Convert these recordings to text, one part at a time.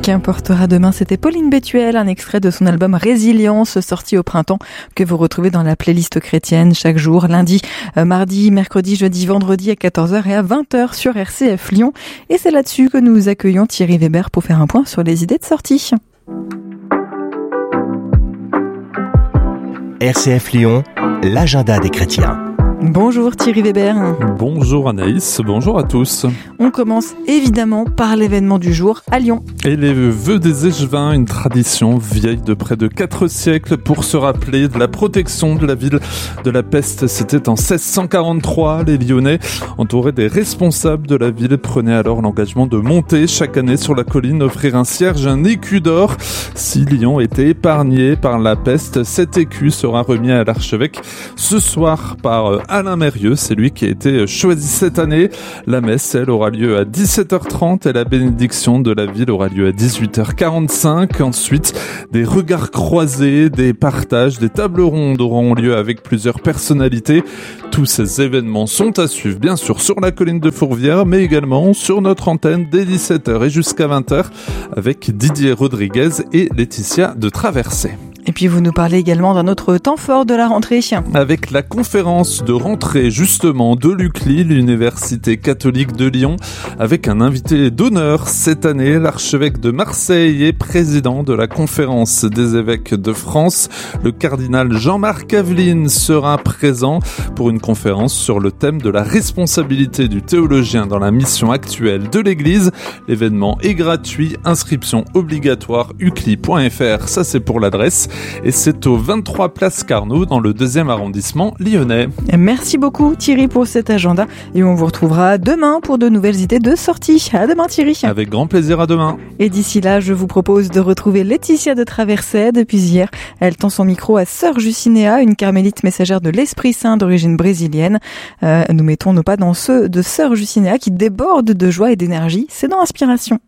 Qu'importera demain, c'était Pauline Bétuel, un extrait de son album Résilience, sorti au printemps, que vous retrouvez dans la playlist chrétienne chaque jour, lundi, mardi, mercredi, jeudi, vendredi à 14h et à 20h sur RCF Lyon. Et c'est là-dessus que nous accueillons Thierry Weber pour faire un point sur les idées de sortie. RCF Lyon, l'agenda des chrétiens. Bonjour Thierry Weber. Bonjour Anaïs, bonjour à tous. On commence évidemment par l'événement du jour à Lyon. Et les vœux des échevins, une tradition vieille de près de 4 siècles pour se rappeler de la protection de la ville de la peste. C'était en 1643. Les Lyonnais, entourés des responsables de la ville, prenaient alors l'engagement de monter chaque année sur la colline, offrir un cierge, un écu d'or. Si Lyon était épargné par la peste, cet écu sera remis à l'archevêque ce soir par Alain Mérieux, c'est lui qui a été choisi cette année. La messe, elle, aura lieu à 17h30 et la bénédiction de la ville aura lieu à 18h45. Ensuite, des regards croisés, des partages, des tables rondes auront lieu avec plusieurs personnalités. Tous ces événements sont à suivre, bien sûr, sur la colline de Fourvière, mais également sur notre antenne dès 17h et jusqu'à 20h avec Didier Rodriguez et Laetitia de Traversée. Et puis vous nous parlez également d'un autre temps fort de la rentrée. Avec la conférence de rentrée justement de l'UCLI, l'Université catholique de Lyon, avec un invité d'honneur cette année, l'archevêque de Marseille et président de la conférence des évêques de France. Le cardinal Jean-Marc Aveline sera présent pour une conférence sur le thème de la responsabilité du théologien dans la mission actuelle de l'Église. L'événement est gratuit, inscription obligatoire, ucli.fr, ça c'est pour l'adresse. Et c'est au 23 place Carnot dans le 2e arrondissement lyonnais. Merci beaucoup Thierry pour cet agenda et on vous retrouvera demain pour de nouvelles idées de sortie. À demain Thierry. Avec grand plaisir, à demain. Et d'ici là, je vous propose de retrouver Laetitia de Traversée. Depuis hier, elle tend son micro à Sœur Jucinéa, une carmélite messagère de l'Esprit Saint d'origine brésilienne. Nous mettons nos pas dans ceux de Sœur Jucinéa qui débordent de joie et d'énergie. C'est dans Inspiration.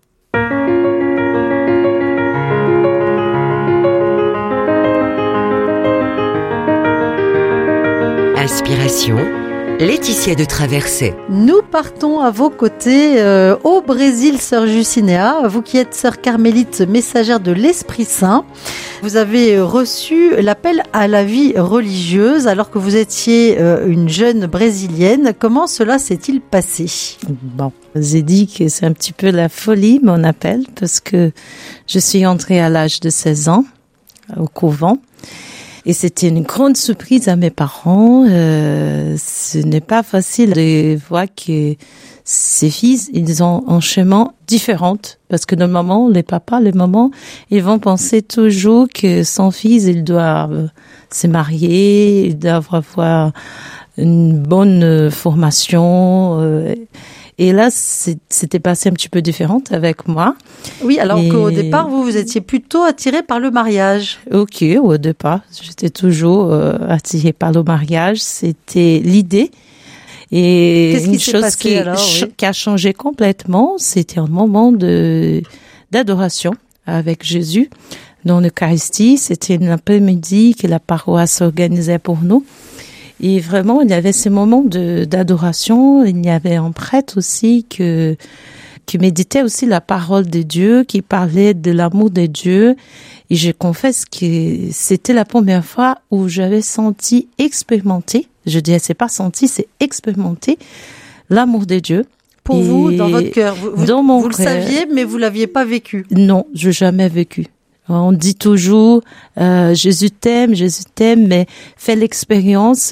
Inspiration, Laetitia de Traversée. Nous partons à vos côtés au Brésil, Sœur Jucinéa. Vous qui êtes sœur carmélite messagère de l'Esprit Saint, vous avez reçu l'appel à la vie religieuse alors que vous étiez une jeune brésilienne. Comment cela s'est-il passé ? Bon, j'ai dit que c'est un petit peu la folie, mon appel, parce que je suis entrée à l'âge de 16 ans au couvent. Et c'était une grande surprise à mes parents. Ce n'est pas facile de voir que ces fils, ils ont un chemin différent. Parce que normalement, les papas, les mamans, ils vont penser toujours que son fils, il doit se marier, il doit avoir une bonne formation. Et là, c'était passé un petit peu différent avec moi. Oui, alors qu'au départ, vous étiez plutôt attirée par le mariage. Ok, au départ, j'étais toujours attirée par le mariage. C'était l'idée. Et qu'est-ce une chose qui a changé complètement, c'était un moment d'adoration avec Jésus dans l'Eucharistie. C'était un après-midi que la paroisse organisait pour nous. Et vraiment, il y avait ces moments d'adoration. Il y avait un prêtre aussi qui méditait aussi la parole de Dieu, qui parlait de l'amour de Dieu. Et je confesse que c'était la première fois où j'avais expérimenté, je dis c'est pas senti, c'est expérimenté l'amour de Dieu. Pour vous, dans votre cœur. Vous le saviez, mais vous l'aviez pas vécu. Non, je l'ai jamais vécu. On dit toujours Jésus t'aime, mais fais l'expérience,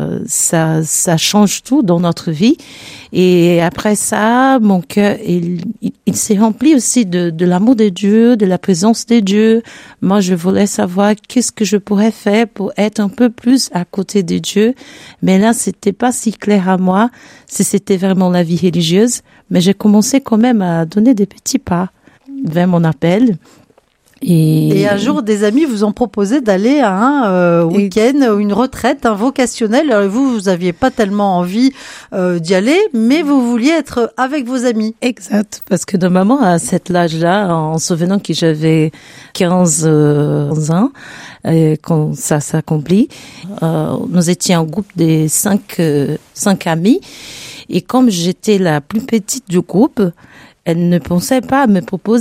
ça change tout dans notre vie. Et après ça, mon cœur, il s'est rempli aussi de l'amour de Dieu, de la présence de Dieu. Moi, je voulais savoir qu'est-ce que je pourrais faire pour être un peu plus à côté de Dieu. Mais là, c'était pas si clair à moi si c'était vraiment la vie religieuse. Mais j'ai commencé quand même à donner des petits pas vers mon appel. Et un jour, des amis vous ont proposé d'aller à un week-end, une retraite, un vocationnel. Alors vous aviez pas tellement envie d'y aller, mais vous vouliez être avec vos amis. Exact, parce que normalement, à cet âge-là, en se souvenant que j'avais 15 ans, quand ça s'accomplit, nous étions un groupe de 5 amis. Et comme j'étais la plus petite du groupe, elle ne pensait pas à me proposer.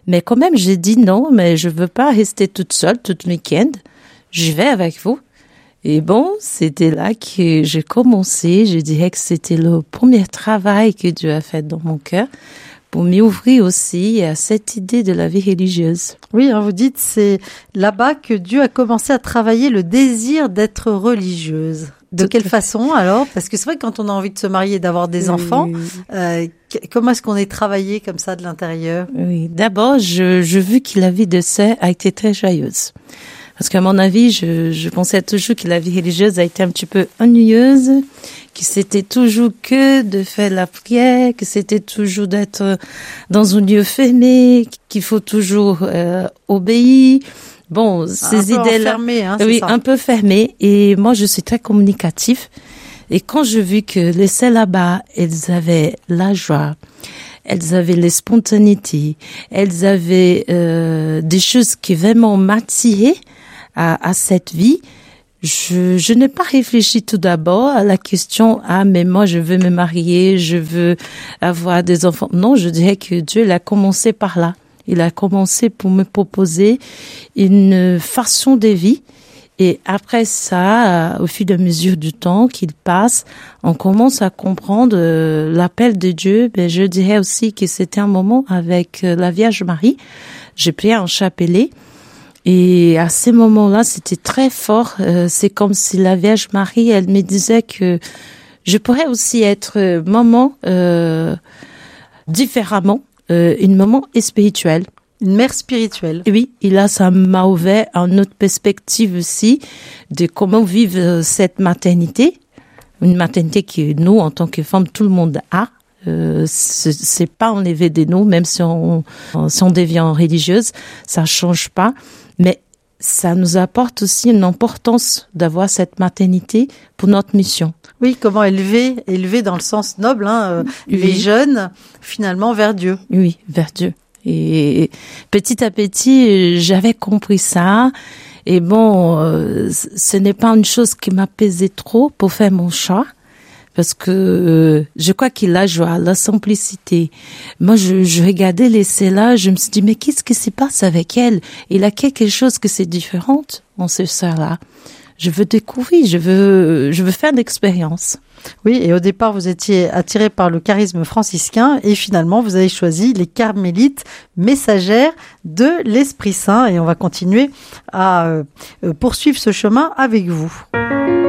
Mais quand même, j'ai dit non, mais je veux pas rester toute seule tout le week-end. Je vais avec vous. Et bon, c'était là que j'ai commencé. Je dirais que c'était le premier travail que Dieu a fait dans mon cœur pour m'ouvrir aussi à cette idée de la vie religieuse. Oui, vous dites c'est là-bas que Dieu a commencé à travailler le désir d'être religieuse. De quelle façon alors? Parce que c'est vrai que quand on a envie de se marier et d'avoir des enfants, comment est-ce qu'on est travaillé comme ça de l'intérieur? Oui, d'abord, je vu que la vie de sœur a été très joyeuse. Parce qu'à mon avis, je pensais toujours que la vie religieuse a été un petit peu ennuyeuse, que c'était toujours que de faire la prière, que c'était toujours d'être dans un lieu fermé, qu'il faut toujours obéir. Bon, ces idées-là, oui, un peu fermées. Et moi, je suis très communicatif. Et quand j'ai vu que les sœurs là-bas, elles avaient la joie, elles avaient les spontanéités, elles avaient des choses qui vraiment m'attiraient à cette vie, je n'ai pas réfléchi tout d'abord à la question mais moi je veux me marier, je veux avoir des enfants. Non, je dirais que Dieu l'a commencé par là. Il a commencé pour me proposer une façon de vie. Et après ça, au fur et à mesure du temps qu'il passe, on commence à comprendre l'appel de Dieu. Ben, je dirais aussi que c'était un moment avec la Vierge Marie. J'ai prié en chapelet. Et à ces moments-là, c'était très fort. C'est comme si la Vierge Marie, elle me disait que je pourrais aussi être maman différemment, une maman spirituelle. Une mère spirituelle. Et oui, et là, ça m'a ouvert une autre perspective aussi de comment vivre cette maternité. Une maternité que nous, en tant que femmes, tout le monde a. C'est pas enlevé de nous, même si on devient religieuse, ça change pas. Mais ça nous apporte aussi une importance d'avoir cette maternité pour notre mission. Oui, comment élever dans le sens noble, les jeunes finalement vers Dieu. Oui, vers Dieu. Et petit à petit, j'avais compris ça. Et bon, ce n'est pas une chose qui m'a pesé trop pour faire mon choix. Parce que je crois qu'il a joie, la simplicité. Moi, je regardais les celles-là, je me suis dit, mais qu'est-ce qui se passe avec elle? Il a quelque chose que c'est différent en ce sœur-là. Je veux découvrir, je veux faire l'expérience. Oui, et au départ, vous étiez attiré par le charisme franciscain et finalement, vous avez choisi les carmélites messagères de l'Esprit Saint et on va continuer à poursuivre ce chemin avec vous.